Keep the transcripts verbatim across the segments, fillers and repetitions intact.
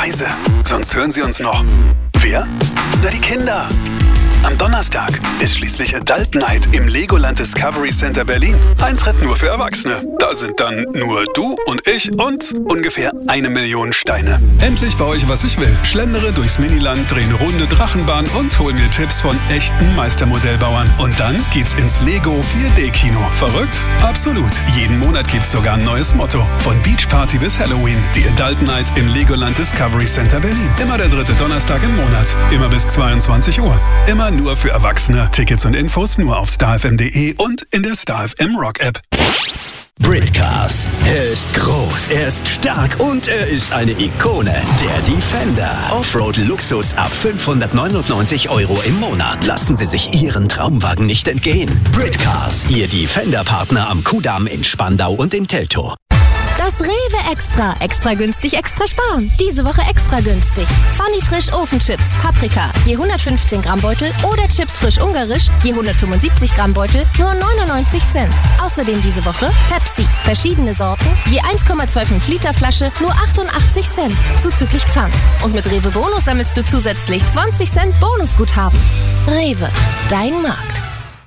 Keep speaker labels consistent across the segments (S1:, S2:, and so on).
S1: leise, sonst hören sie uns noch. Wer? Na, die Kinder. Am Donnerstag ist schließlich Adult Night im Legoland Discovery Center Berlin. Eintritt nur für Erwachsene. Da sind dann nur du und ich und ungefähr eine Million Steine. Endlich baue ich, was ich will. Schlendere durchs Miniland, drehe eine Runde Drachenbahn und hol mir Tipps von echten Meistermodellbauern. Und dann geht's ins Lego vier D Kino. Verrückt? Absolut. Jeden Monat gibt's sogar ein neues Motto. Von Beach Party bis Halloween. Die Adult Night im Legoland Discovery Center Berlin. Immer der dritte Donnerstag im Monat. Immer bis zweiundzwanzig Uhr. Immer nur für Erwachsene. Tickets und Infos nur auf starfm punkt de und in der StarFM Rock App.
S2: Britcars. Er ist groß, er ist stark und er ist eine Ikone. Der Defender. Offroad-Luxus ab fünfhundertneunundneunzig Euro im Monat. Lassen Sie sich Ihren Traumwagen nicht entgehen. Britcars, Ihr Defender-Partner am Kudamm in Spandau und im Teltow.
S3: Das Rewe Extra. Extra günstig, extra sparen. Diese Woche extra günstig. Funny Frisch Ofenchips, Paprika, je hundertfünfzehn Gramm Beutel oder Chips frisch ungarisch, je hundertfünfundsiebzig Gramm Beutel, nur neunundneunzig Cent. Außerdem diese Woche Pepsi, verschiedene Sorten, je eins Komma fünfundzwanzig Liter Flasche, nur achtundachtzig Cent, zuzüglich Pfand. Und mit Rewe Bonus sammelst du zusätzlich zwanzig Cent Bonusguthaben. Rewe, dein Markt.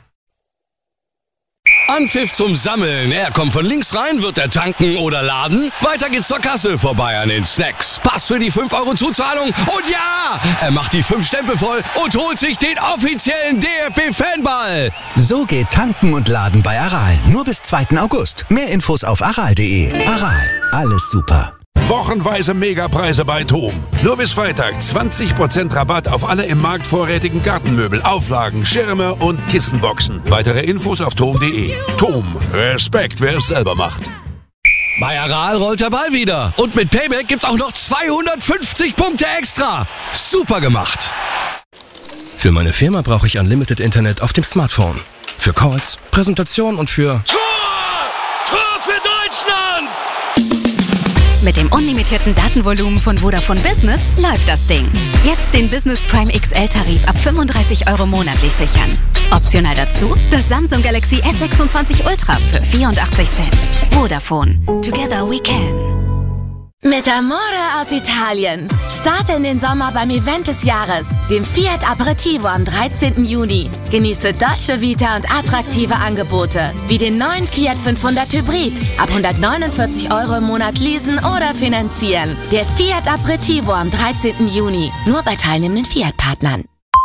S4: Anpfiff zum Sammeln. Er kommt von links rein, wird er tanken oder laden. Weiter geht's zur Kasse, vorbei an den Snacks. Pass für die fünf Euro Zuzahlung. Und ja, er macht die fünf Stempel voll und holt sich den offiziellen D F B-Fanball.
S2: So geht Tanken und Laden bei Aral. Nur bis zweiten August. Mehr Infos auf aral punkt de. Aral, alles super.
S5: Wochenweise Megapreise bei TOM. Nur bis Freitag zwanzig Prozent Rabatt auf alle im Markt vorrätigen Gartenmöbel, Auflagen, Schirme und Kissenboxen. Weitere Infos auf tom punkt de. TOM. Respekt, wer es selber macht.
S4: Bei Aral rollt der Ball wieder. Und mit Payback gibt's auch noch zweihundertfünfzig Punkte extra. Super gemacht.
S6: Für meine Firma brauche ich Unlimited Internet auf dem Smartphone. Für Calls, Präsentationen und für...
S4: Tor! Tor für Deutschland!
S7: Mit dem unlimitierten Datenvolumen von Vodafone Business läuft das Ding. Jetzt den Business Prime X L-Tarif ab fünfunddreißig Euro monatlich sichern. Optional dazu das Samsung Galaxy S sechsundzwanzig Ultra für vierundachtzig Cent. Vodafone. Together we can.
S3: Mit Amore aus Italien. Starte in den Sommer beim Event des Jahres, dem Fiat Aperitivo am dreizehnten Juni. Genieße deutsche Vita und attraktive Angebote, wie den neuen Fiat fünfhundert Hybrid, ab hundertneunundvierzig Euro im Monat leasen oder finanzieren. Der Fiat Aperitivo am dreizehnten Juni, nur bei teilnehmenden Fiat-Partnern.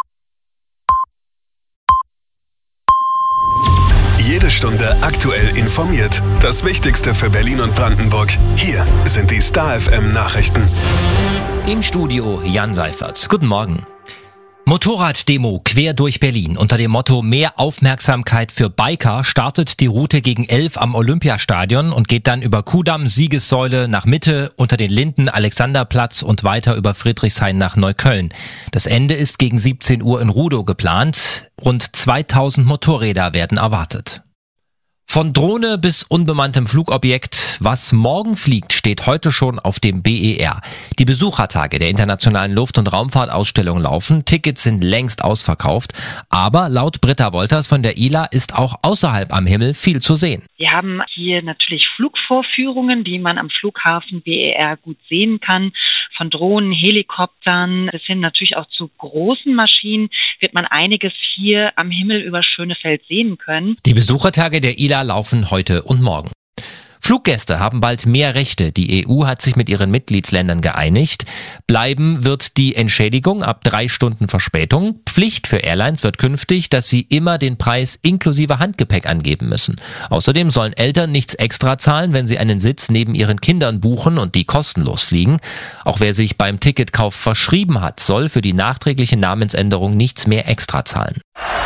S1: Jede Stunde aktuell informiert. Das Wichtigste für Berlin und Brandenburg. Hier sind die StarFM Nachrichten.
S8: Im Studio Jan Seifertz. Guten Morgen. Motorraddemo quer durch Berlin. Unter dem Motto Mehr Aufmerksamkeit für Biker startet die Route gegen elf am Olympiastadion und geht dann über Kudamm, Siegessäule nach Mitte, unter den Linden, Alexanderplatz und weiter über Friedrichshain nach Neukölln. Das Ende ist gegen siebzehn Uhr in Rudow geplant. Rund zweitausend Motorräder werden erwartet. Von Drohne bis unbemanntem Flugobjekt, was morgen fliegt, steht heute schon auf dem B E R. Die Besuchertage der Internationalen Luft- und Raumfahrtausstellung laufen, Tickets sind längst ausverkauft, aber laut Britta Wolters von der I L A ist auch außerhalb am Himmel viel zu sehen.
S9: Wir haben hier natürlich Flugvorführungen, die man am Flughafen B E R gut sehen kann. Von Drohnen, Helikoptern bis hin natürlich auch zu großen Maschinen wird man einiges hier am Himmel über Schönefeld sehen können.
S8: Die Besuchertage der I L A laufen heute und morgen. Fluggäste haben bald mehr Rechte. Die E U hat sich mit ihren Mitgliedsländern geeinigt. Bleiben wird die Entschädigung ab drei Stunden Verspätung. Pflicht für Airlines wird künftig, dass sie immer den Preis inklusive Handgepäck angeben müssen. Außerdem sollen Eltern nichts extra zahlen, wenn sie einen Sitz neben ihren Kindern buchen und die kostenlos fliegen. Auch wer sich beim Ticketkauf verschrieben hat, soll für die nachträgliche Namensänderung nichts mehr extra zahlen.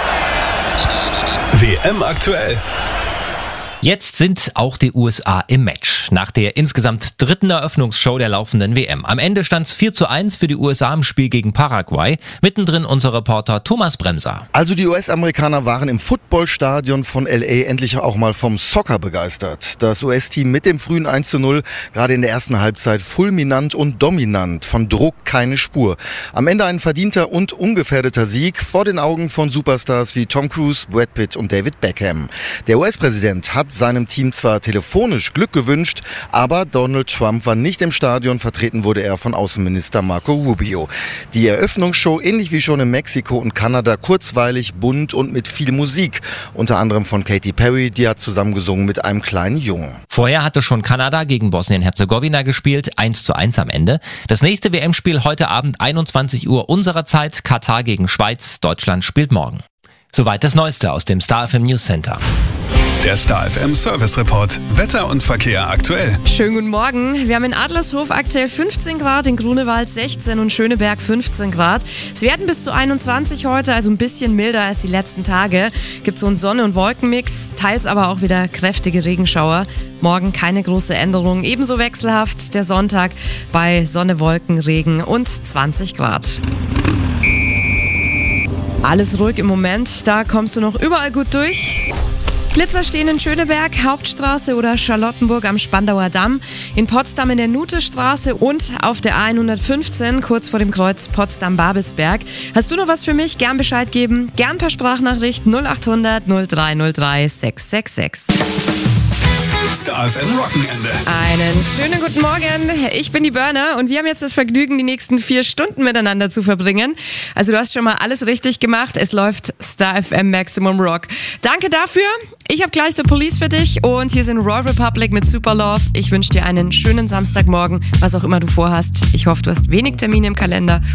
S1: W M aktuell.
S8: Jetzt sind auch die U S A im Match. Nach der insgesamt dritten Eröffnungsshow der laufenden W M. Am Ende stand es vier zu eins für die U S A im Spiel gegen Paraguay. Mittendrin unser Reporter Thomas Bremser.
S10: Also die U S-Amerikaner waren im Footballstadion von L A endlich auch mal vom Soccer begeistert. Das U S-Team mit dem frühen eins zu null, gerade in der ersten Halbzeit fulminant und dominant. Von Druck keine Spur. Am Ende ein verdienter und ungefährdeter Sieg vor den Augen von Superstars wie Tom Cruise, Brad Pitt und David Beckham. Der U S-Präsident hat seinem Team zwar telefonisch Glück gewünscht, aber Donald Trump war nicht im Stadion, vertreten wurde er von Außenminister Marco Rubio. Die Eröffnungsshow, ähnlich wie schon in Mexiko und Kanada, kurzweilig, bunt und mit viel Musik. Unter anderem von Katy Perry, die hat zusammengesungen mit einem kleinen Jungen.
S8: Vorher hatte schon Kanada gegen Bosnien-Herzegowina gespielt, eins zu eins am Ende. Das nächste W M-Spiel heute Abend einundzwanzig Uhr unserer Zeit, Katar gegen Schweiz, Deutschland spielt morgen. Soweit das Neueste aus dem Star F M News Center.
S1: Der Star F M Service Report. Wetter und Verkehr aktuell.
S11: Schönen guten Morgen. Wir haben in Adlershof aktuell fünfzehn Grad, in Grunewald sechzehn und Schöneberg fünfzehn Grad. Es werden bis zu einundzwanzig heute, also ein bisschen milder als die letzten Tage. Gibt so einen Sonne- und Wolkenmix, teils aber auch wieder kräftige Regenschauer. Morgen keine große Änderung. Ebenso wechselhaft der Sonntag bei Sonne, Wolken, Regen und zwanzig Grad. Alles ruhig im Moment, da kommst du noch überall gut durch. Blitzer stehen in Schöneberg, Hauptstraße oder Charlottenburg am Spandauer Damm, in Potsdam in der Nutestraße und auf der A hundertfünfzehn, kurz vor dem Kreuz Potsdam-Babelsberg. Hast du noch was für mich? Gern Bescheid geben, gern per Sprachnachricht null acht hundert null drei null drei sechs sechs sechs.
S1: Star F M Wochenende.
S11: Einen schönen guten Morgen. Ich bin die Burner und wir haben jetzt das Vergnügen, die nächsten vier Stunden miteinander zu verbringen. Also du hast schon mal alles richtig gemacht. Es läuft Star F M Maximum Rock. Danke dafür. Ich habe gleich The Police für dich und hier sind Royal Republic mit Super Love. Ich wünsche dir einen schönen Samstagmorgen, was auch immer du vorhast. Ich hoffe, du hast wenig Termine im Kalender